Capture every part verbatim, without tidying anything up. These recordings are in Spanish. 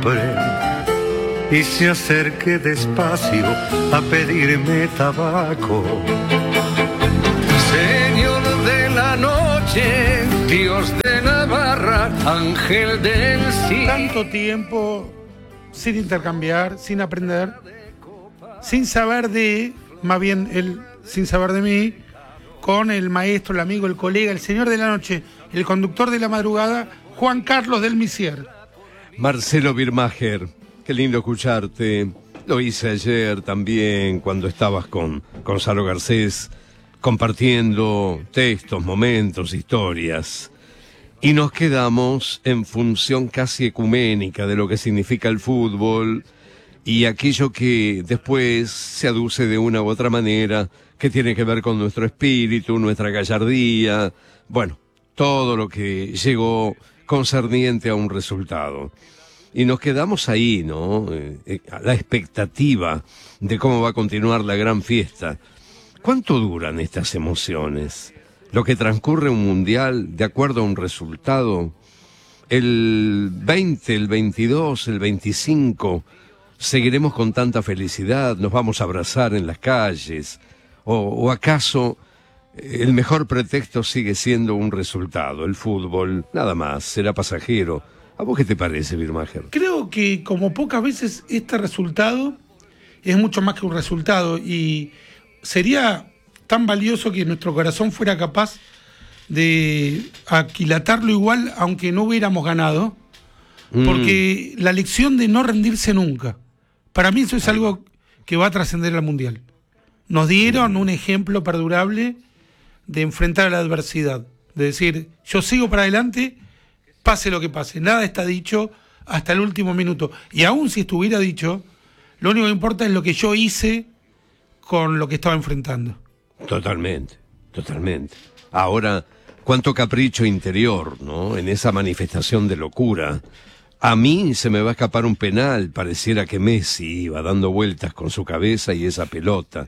Y se acerque despacio a pedirme tabaco. Señor de la noche, Dios de la barra, ángel del cielo. Tanto tiempo sin intercambiar, sin aprender, sin saber de, más bien él sin saber de mí, con el maestro, el amigo, el colega, el señor de la noche, el conductor de la madrugada, Juan Carlos del Misier. Marcelo Birmacher, qué lindo escucharte. Lo hice ayer también cuando estabas con Gonzalo Garcés, compartiendo textos, momentos, historias. Y nos quedamos en función casi ecuménica de lo que significa el fútbol y aquello que después se aduce de una u otra manera, que tiene que ver con nuestro espíritu, nuestra gallardía, bueno, todo lo que llegó concerniente a un resultado. Y nos quedamos ahí, ¿no? Eh, a la expectativa de cómo va a continuar la gran fiesta. ¿Cuánto duran estas emociones? Lo que transcurre un mundial de acuerdo a un resultado. El veinte, el veintidós, el veinticinco, seguiremos con tanta felicidad, nos vamos a abrazar en las calles. O, o acaso el mejor pretexto sigue siendo un resultado, el fútbol, nada más, será pasajero. ¿A vos qué te parece, Birmacher? Creo que como pocas veces este resultado es mucho más que un resultado y sería tan valioso que nuestro corazón fuera capaz de aquilatarlo igual aunque no hubiéramos ganado, mm. porque la lección de no rendirse nunca, para mí eso es algo que va a trascender al Mundial. Nos dieron un ejemplo perdurable de enfrentar a la adversidad, de decir, yo sigo para adelante, pase lo que pase, nada está dicho hasta el último minuto. Y aún si estuviera dicho, lo único que importa es lo que yo hice con lo que estaba enfrentando. Totalmente, totalmente. Ahora, cuánto capricho interior, ¿no? En esa manifestación de locura. A mí se me va a escapar un penal, pareciera que Messi iba dando vueltas con su cabeza y esa pelota.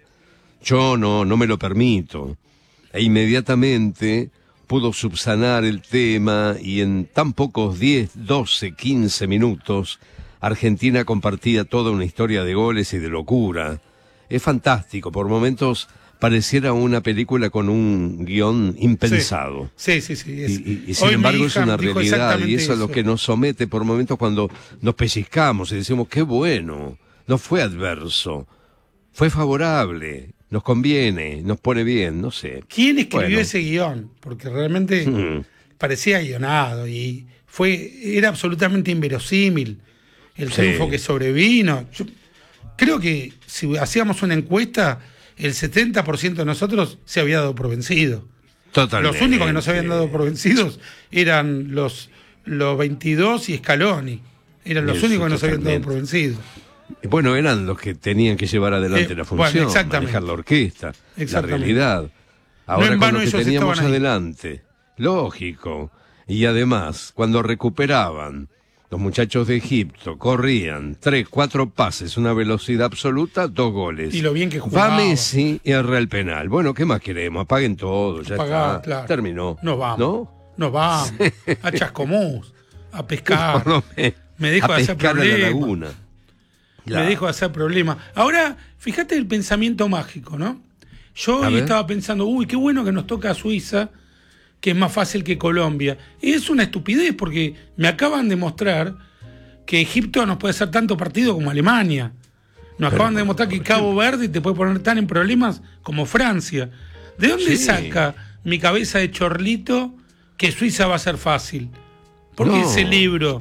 Yo no, no me lo permito. E inmediatamente pudo subsanar el tema y en tan pocos diez, doce, quince minutos Argentina compartía toda una historia de goles y de locura. Es fantástico, por momentos pareciera una película con un guión impensado. Sí, sí, sí. sí es. Y, y, y sin embargo es una realidad y eso es lo que nos somete por momentos cuando nos pellizcamos y decimos qué bueno, no fue adverso, fue favorable. Nos conviene, nos pone bien, no sé. ¿Quién escribió bueno. ese guión? Porque realmente mm. parecía guionado y fue era absolutamente inverosímil el sí. triunfo que sobrevino. Yo creo que si hacíamos una encuesta, el setenta por ciento de nosotros se había dado por vencido. Totalmente. Los únicos que no se habían dado por vencidos eran los, los veintidós y Scaloni. Eran los Eso, únicos que no se habían dado totalmente. por vencidos. Bueno, eran los que tenían que llevar adelante eh, la función, bueno, manejar la orquesta, la realidad. Ahora no en vano con lo que ellos teníamos estaban ahí. adelante, lógico. Y además, cuando recuperaban, los muchachos de Egipto corrían tres, cuatro pases, una velocidad absoluta, dos goles. Y lo bien que jugaba. Va Messi y erra el penal. Bueno, ¿qué más queremos? Apaguen todo, ya Apagá, está. claro. Terminó. Nos vamos. ¿No? Nos vamos. A Chascomús, a pescar. No, me, Me dejo a de hacer pescar a la problema. laguna. Claro. Me dejo de hacer problema. Ahora, fíjate el pensamiento mágico, ¿no? Yo A hoy ver. estaba pensando, uy, qué bueno que nos toca a Suiza, que es más fácil que Colombia. Y es una estupidez porque me acaban de mostrar que Egipto nos puede hacer tanto partido como Alemania. Nos Pero, acaban de demostrar que Cabo Verde te puede poner tan en problemas como Francia. ¿De dónde Sí. saca mi cabeza de chorlito que Suiza va a ser fácil? ¿Por qué No. ese libro?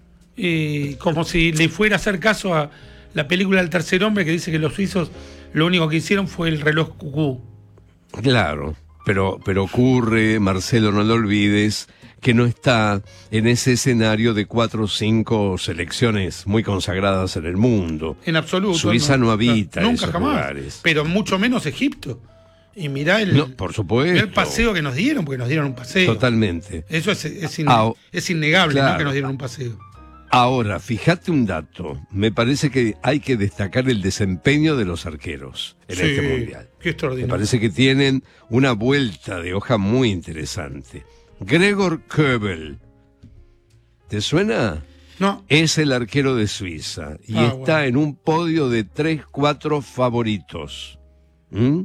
Eh, como si le fuera a hacer caso a la película El tercer hombre que dice que los suizos lo único que hicieron fue el reloj cucú. Claro, pero, pero ocurre, Marcelo, no lo olvides, que no está en ese escenario de cuatro o cinco selecciones muy consagradas en el mundo. En absoluto. Suiza no, no habita nunca esos jamás. lugares. Pero mucho menos Egipto. Y mirá el, No, por supuesto. mirá el paseo que nos dieron, porque nos dieron un paseo. Totalmente. Eso es, es, in, Ah, es innegable, claro. ¿no? Que nos dieron un paseo. Ahora, fíjate un dato. Me parece que hay que destacar el desempeño de los arqueros en Sí, este mundial. Qué Me extraordinario. parece que tienen una vuelta de hoja muy interesante. Gregor Köbel. ¿Te suena? No. Es el arquero de Suiza y Ah, está bueno. en un podio de tres, cuatro favoritos. ¿Mm?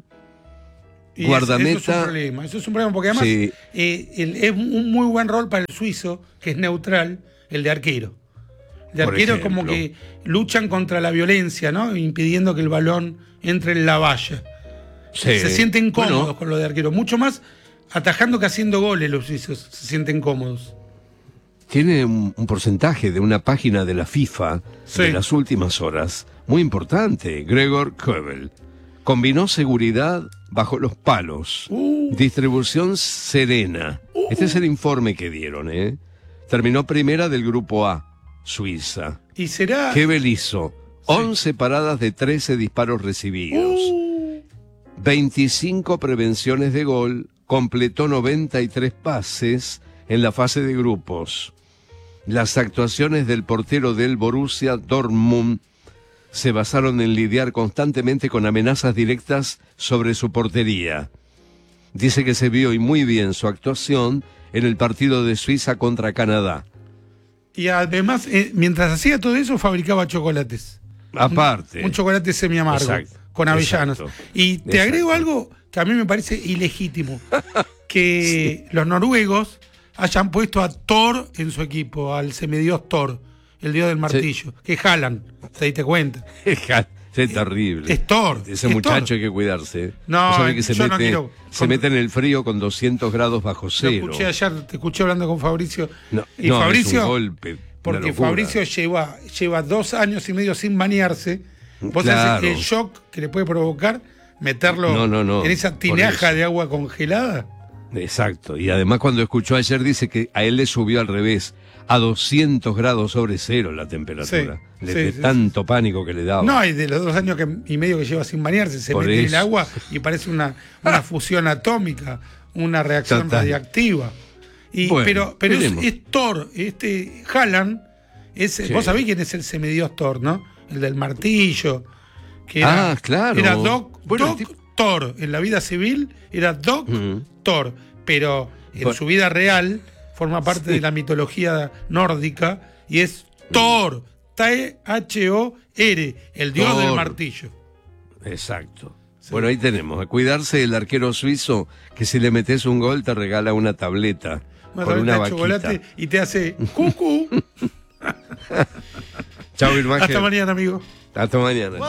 Y Guardameta. Eso es un problema, eso es un problema porque además Sí. eh, el- es un muy buen rol para el suizo, que es neutral, el de arquero. El de Por arquero es como ejemplo. que luchan contra la violencia, ¿no? Impidiendo que el balón entre en la valla. Sí. Se sienten cómodos Bueno, con lo de arquero, mucho más atajando que haciendo goles los suizos se sienten cómodos. tiene un, un porcentaje de una página de la FIFA Sí. de las últimas horas muy importante. Gregor Kobel combinó seguridad bajo los palos, Uh. distribución serena. Este es el informe que dieron, ¿eh? Terminó primera del grupo A, Suiza. Y será... Kobel hizo once paradas de trece disparos recibidos, Uh. veinticinco prevenciones de gol, completó noventa y tres pases en la fase de grupos. Las actuaciones del portero del Borussia Dortmund se basaron en lidiar constantemente con amenazas directas sobre su portería. Dice que se vio y muy bien su actuación en el partido de Suiza contra Canadá. Y además, eh, mientras hacía todo eso, fabricaba chocolates. Aparte. Un, un chocolate semi-amargo, Exacto, con avellanas. exacto, Y te exacto. agrego algo que a mí me parece ilegítimo. Que los noruegos hayan puesto a Thor en su equipo, al semidios Thor, el dios del martillo, que es Haaland, ¿te diste cuenta? Es terrible. Es Thor. Ese es muchacho Thor. hay que cuidarse. No, Vos sabés que se yo mete, no quiero- se mete en el frío con doscientos grados bajo Lo cero. escuché ayer, te escuché hablando con Fabricio. No, y no, Fabricio, es un golpe, una porque locura. Fabricio lleva, lleva dos años y medio sin bañarse. Vos Claro. sabés el shock que le puede provocar meterlo No, no, no, en esa por tinaja eso. de agua congelada. Exacto. Y además cuando escuchó ayer dice que a él le subió al revés, a doscientos grados sobre cero la temperatura. Sí, de, sí, de sí, tanto pánico que le daba. No, y de los dos años que, y medio que lleva sin bañarse, se Por mete en el eso. agua y parece una, una fusión atómica, una reacción Total. radiactiva. Y, Bueno, pero pero es, veremos. es Thor, este Haaland, es, Sí. vos sabés quién es el semidios Thor, ¿no? El del martillo. Que era, Ah, claro. Era Doc, Bueno, Doc el tipo- Thor. En la vida civil era Doc Ujú. Thor. Pero en Bueno. su vida real forma parte Sí. de la mitología nórdica y es Thor. T H O R, el dios Thor. del martillo. Exacto. Bueno, ahí tenemos. A cuidarse el arquero suizo, que si le metes un gol te regala una tableta Una con tableta una de vaquita. chocolate y te hace cucú. Chao, Birmacher. Hasta mañana, amigo. Hasta mañana.